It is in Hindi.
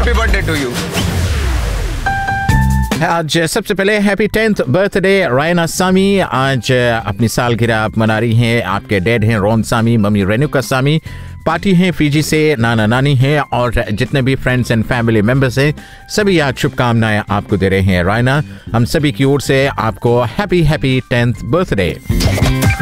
Happy birthday to you. आज सबसे पहले हैप्पी 10th बर्थडे रायना सामी। आज अपनी सालगिरह आप मना रही हैं। आपके डैड हैं रोन सामी, मम्मी रेणुका सामी। पार्टी हैं फिजी से, नाना नानी हैं और जितने भी फ्रेंड्स एंड फैमिली मेंबर्स हैं सभी आज शुभकामनाएं आपको दे रहे हैं। रायना, हम सभी की ओर से आपको हैप्पी 10th बर्थडे।